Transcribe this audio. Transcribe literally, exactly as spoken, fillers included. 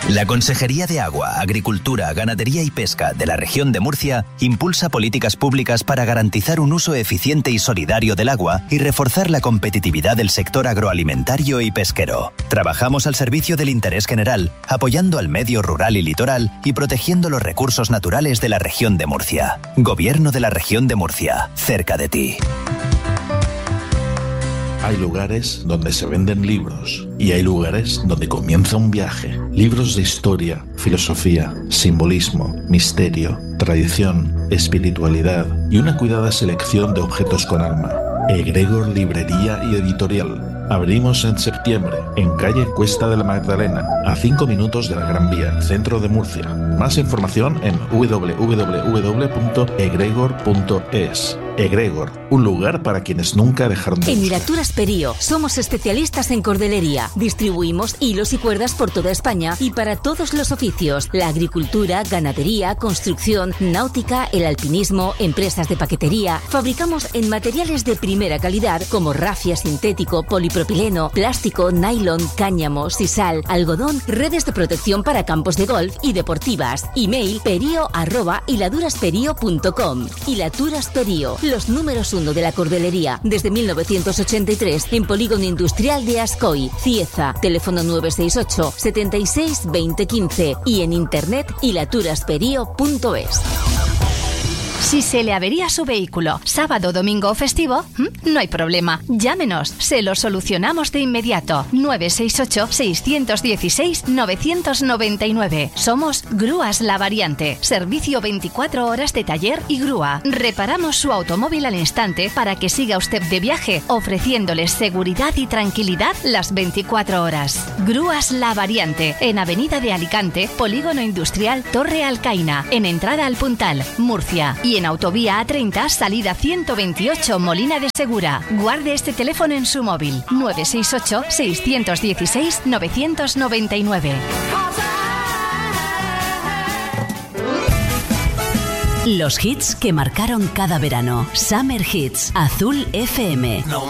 La Consejería de Agua, Agricultura, Ganadería y Pesca de la región de Murcia impulsa políticas públicas para garantizar un uso eficiente y solidario del agua y reforzar la competitividad del sector agroalimentario y pesquero. Trabajamos al servicio del interés general, apoyando al medio rural y litoral y protegiendo los recursos naturales de la región de Murcia. Gobierno de la región de Murcia, cerca de ti. Hay lugares donde se venden libros y hay lugares donde comienza un viaje. Libros de historia, filosofía, simbolismo, misterio, tradición, espiritualidad y una cuidada selección de objetos con alma. Egregor Librería y Editorial. Abrimos en septiembre, en calle Cuesta de la Magdalena, a cinco minutos de la Gran Vía, centro de Murcia. Más información en doble u doble u doble u punto egregor punto es. Egregor, un lugar para quienes nunca dejaron de... En Hilaturas Perío somos especialistas en cordelería. Distribuimos hilos y cuerdas por toda España y para todos los oficios: la agricultura, ganadería, construcción, náutica, el alpinismo, empresas de paquetería. Fabricamos en materiales de primera calidad como rafia sintético, polipropileno, plástico, nylon, cáñamo, sisal, algodón, redes de protección para campos de golf y deportivas. Email perio arroba hiladurasperio punto com. Hilaturas Perío, los números uno de la cordelería desde mil novecientos ochenta y tres en Polígono Industrial de Ascoy, Cieza. Teléfono nueve seis ocho, setenta y seis, veinte quince y en internet hilaturasperio punto es. Si se le avería su vehículo sábado, domingo o festivo, no hay problema. Llámenos, se lo solucionamos de inmediato. nueve seis ocho, seis uno seis, nueve nueve nueve. Somos Grúas La Variante. Servicio veinticuatro horas de taller y grúa. Reparamos su automóvil al instante para que siga usted de viaje, ofreciéndole seguridad y tranquilidad las veinticuatro horas. Grúas La Variante, en Avenida de Alicante, Polígono Industrial Torre Alcaina, en entrada al Puntal, Murcia. Y en Autovía A treinta, salida ciento veintiocho, Molina de Segura. Guarde este teléfono en su móvil: nueve seis ocho, seis uno seis, nueve nueve nueve. Los hits que marcaron cada verano. Summer Hits, Azul F M.